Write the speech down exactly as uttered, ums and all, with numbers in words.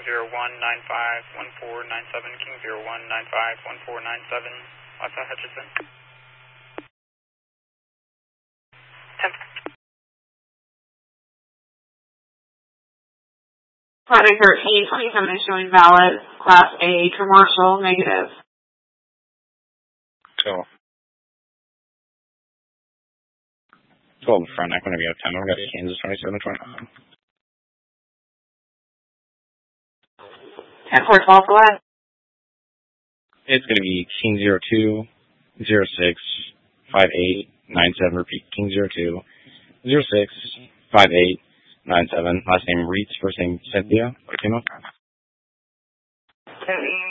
zero one nine five one four nine seven, King zero one nine five one four nine seven, Lhasa Hutchinson. ten. Friday thirteen twenty-seven is showing valid, Class A, commercial, negative. Cool. Hold the front neck whenever you have time. We're going to Kansas twenty-seven twenty-nine. ten four twelve, go ahead. It's going to be King zero two zero six five eight nine seven. Repeat, King zero two zero six five eight nine seven. Last name Reitz, first name Cynthia. Latino. Cynthia.